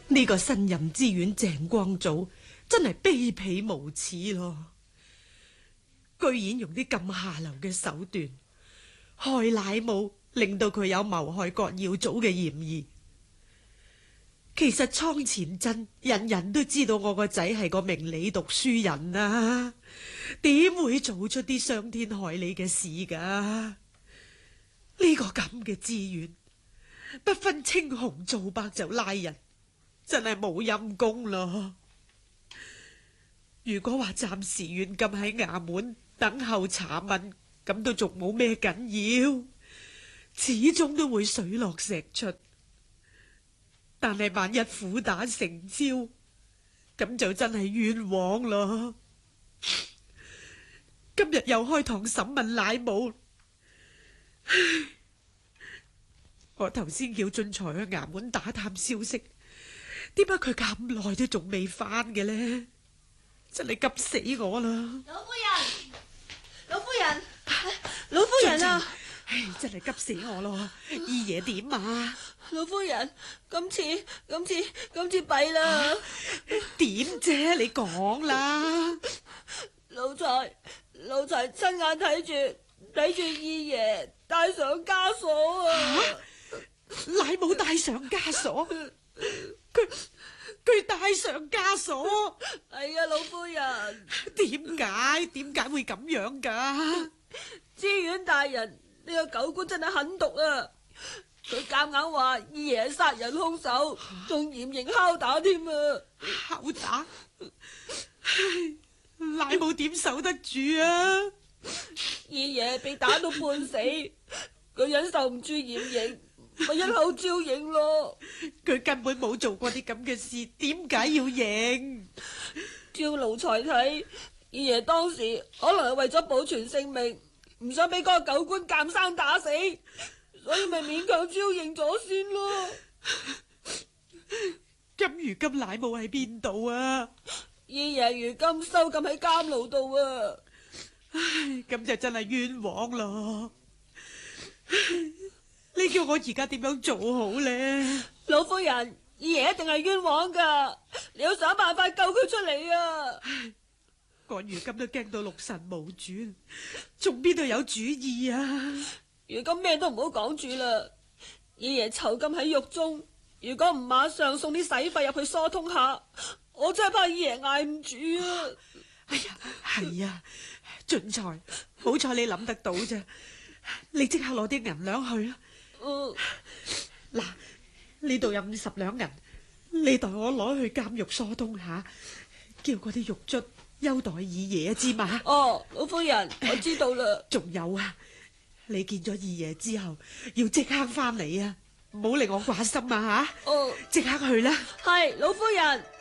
呢個新任知縣鄭光祖真係卑鄙無恥咯！居然用啲咁下流嘅手段害乃母，令到佢有謀害郭耀祖嘅嫌疑。其實倉前鎮人人都知道我個仔係個明理讀書人啊，點會做出啲傷天害理嘅事㗎？呢個咁嘅知縣，不分青紅皂白就拉人，真係冇陰功咯。如果話暫時軟禁喺衙門等候查問，咁都仲冇咩緊要，始終都會水落石出。但係萬一苦打成招，咁就真係冤枉咯。今日又開堂審問乃母，我頭先叫俊才去衙門打探消息，點解佢咁耐都仲未返嘅呢？真係急死我啦！ 老夫人，老夫人，老夫人啊！ 真係急死我咯！二爺點啊？ 老夫人，今次弊啦！ 點啫？你講啦！ 老財親眼睇住二爺戴上枷鎖啊！ 乃母戴上枷鎖，佢戴上枷鎖。 係啊，老夫人。 點解會咁樣噶？ 知縣大人，呢個狗官真係狠毒啊！佢夾硬話二爺係殺人兇手，仲嚴刑拷打添啊！ 拷打？乃母點受得住啊？ 二爺被打到半死，佢忍受唔住嚴刑，咪一口招認咯。 佢根本冇做過啲咁嘅事，點解要認？ 照奴才睇，二爺當時可能係為咗保存性命，唔想俾嗰個狗官監生打死，所以咪勉強招認咗先咯。 咁如今乃母喺邊度啊？ 二爺如今收禁喺監牢度啊！ 唉，咁就真係冤枉咯！你叫我而家點樣做好呢？ 老夫人，二爺一定係冤枉噶，你要想辦法救佢出嚟啊！ 我如今都驚到六神無主，仲邊度有主意啊？ 如今咩都唔好講住啦，二爺囚禁喺獄中，如果唔馬上送啲洗費入去疏通下，我真係怕二爺挨唔住啊！ 哎呀，係啊，俊才，好彩你諗得到啫，你即刻攞啲銀兩去啦。嗱，呢度有50兩銀，你代我攞去監獄疏通下，叫嗰啲獄卒優待二爺啊，知嘛？ 哦，老夫人，我知道啦。 仲有啊，你見咗二爺之後，要即刻翻嚟啊，唔好令我掛心啊吓！ 哦， 即刻去啦。 係，老夫人。